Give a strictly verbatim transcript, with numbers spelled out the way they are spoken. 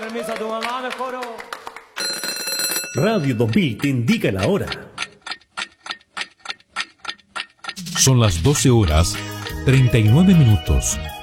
permiso a tu mamá, mejor. Radio dos mil te indica la hora. Son las doce horas, treinta y nueve minutos.